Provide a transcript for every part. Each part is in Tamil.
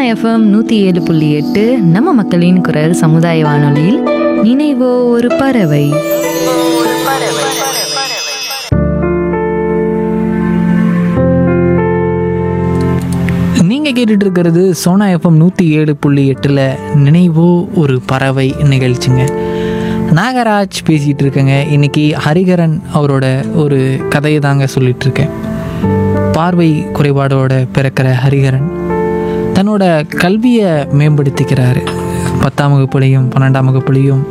எஃப்எம் 107.8 நம்ம மக்களின் குரல் சமுதாய வானொலியில் நினைவோ ஒரு பறவை. நீங்கள் கேட்டுட்டு இருக்கிறது சோனா எஃப்எம் 107.8 நினைவோ ஒரு பறவை நிகழ்ச்சிங்க. நாகராஜ் பேசிகிட்டு இருக்கேங்க. இன்றைக்கி ஹரிகரன் அவரோட ஒரு கதையை தாங்க சொல்லிகிட்டு இருக்கேன். பார்வை குறைபாடோட பிறக்கிற ஹரிகரன் தன்னோட கல்வியை மேம்படுத்திக்கிறாரு. 10ஆம் வகுப்புலையும் 12ஆம் வகுப்புலையும்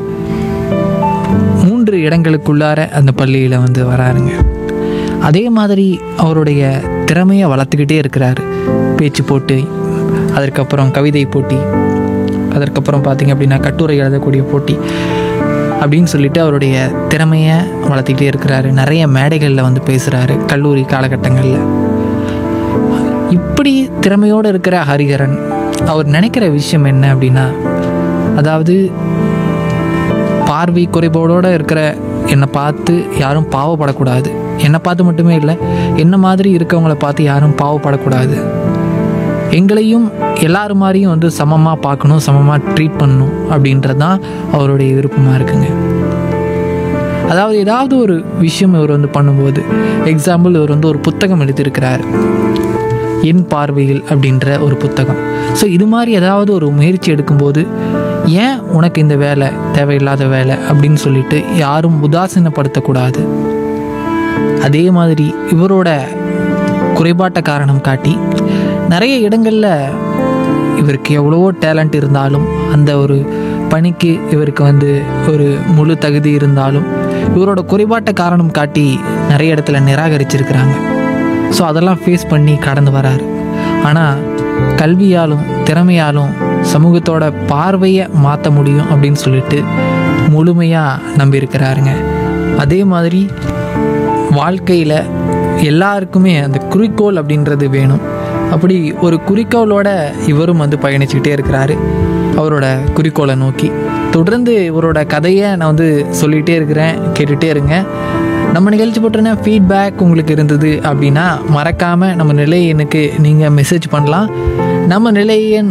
3 இடங்களுக்குள்ளார அந்த பள்ளியில் வராருங்க. அதே மாதிரி அவருடைய திறமையை வளர்த்துக்கிட்டே இருக்கிறாரு. பேச்சு போட்டி, அதற்கப்புறம் கவிதை போட்டி, அதற்கப்புறம் பார்த்திங்க அப்படின்னா கட்டுரை எழுதக்கூடிய போட்டி அப்படின்னு சொல்லிட்டு அவருடைய திறமையை வளர்த்துக்கிட்டே இருக்கிறாரு. நிறைய மேடைகளில் பேசுகிறாரு கல்லூரி காலகட்டங்களில். இப்படி திறமையோடு இருக்கிற ஹரிகரன் அவர் நினைக்கிற விஷயம் என்ன அப்படின்னா, அதாவது பார்வை குறைபாடோடு இருக்கிற என்னை பார்த்து யாரும் பாவப்படக்கூடாது. என்னை பார்த்து மட்டுமே இல்லை, என்ன மாதிரி இருக்கவங்கள பார்த்து யாரும் பாவப்படக்கூடாது. எங்களையும் எல்லாரும் மாதிரியும் சமமாக பார்க்கணும், சமமாக ட்ரீட் பண்ணணும் அப்படின்றது தான் அவருடைய விருப்பமாக இருக்குங்க. அதாவது ஏதாவது ஒரு விஷயம் இவர் பண்ணும்போது, எக்ஸாம்பிள் இவர் ஒரு புத்தகம் எழுதியிருக்கிறார், என் பார்வையில் அப்படின்ற ஒரு புத்தகம். ஸோ இது மாதிரி ஏதாவது ஒரு முயற்சி எடுக்கும்போது, ஏன் உனக்கு இந்த வேலை தேவையில்லாத வேலை அப்படின்னு சொல்லிட்டு யாரும் உதாசீனப்படுத்தக்கூடாது. அதே மாதிரி இவரோட குறைபாட்டை காரணம் காட்டி நிறைய இடங்களில் இவருக்கு எவ்வளவோ டேலண்ட் இருந்தாலும், அந்த ஒரு பணிக்கு இவருக்கு ஒரு முழு தகுதி இருந்தாலும், இவரோட குறைபாட்டை காரணம் காட்டி நிறைய இடத்துல நிராகரிச்சிருக்கிறாங்க. ஸோ அதெல்லாம் ஃபேஸ் பண்ணி கடந்து வராரு. ஆனால் கல்வியாலும் திறமையாலும் சமூகத்தோட பார்வையை மாற்ற முடியும் அப்படின்னு சொல்லிட்டு முழுமையாக நம்பியிருக்கிறாருங்க. அதே மாதிரி வாழ்க்கையில் எல்லாருக்குமே அந்த குறிக்கோள் அப்படின்றது வேணும். அப்படி ஒரு குறிக்கோளோட இவரும் பயணிச்சுக்கிட்டே இருக்கிறாரு அவரோட குறிக்கோளை நோக்கி. தொடர்ந்து இவரோட கதையை நான் சொல்லிகிட்டே இருக்கிறேன், கேட்டுகிட்டே இருங்க. நம்ம நிகழ்ச்சி போட்டுன ஃபீட்பேக் உங்களுக்கு இருந்தது அப்படின்னா மறக்காமல் நம்ம நிலை எண்ணுக்கு நீங்கள் மெசேஜ் பண்ணலாம். நம்ம நிலை எண்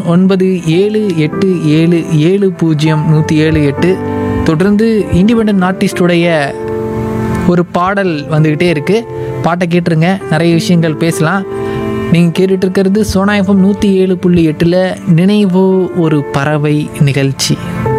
9787700178. தொடர்ந்து இண்டிபெண்டன்ட் ஆர்டிஸ்டுடைய ஒரு பாடல் வந்துக்கிட்டே இருக்குது. பாட்டை கேட்டுருங்க, நிறைய விஷயங்கள் பேசலாம். நீங்கள் கேட்டுட்டு இருக்கிறது சோனா எஃப்எம் 107.8 நினைவோ ஒரு பறவை நிகழ்ச்சி.